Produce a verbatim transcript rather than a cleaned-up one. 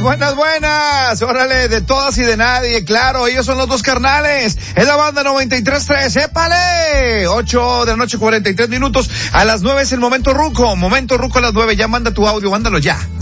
buenas, buenas. Órale, de todas y de nadie, claro, ellos son los dos carnales. Es la banda noventa y tres tres, épale. ocho de la noche, cuarenta y tres minutos. A las nueve es el momento ruco. Momento ruco a las nueve. Ya manda tu audio, mándalo ya.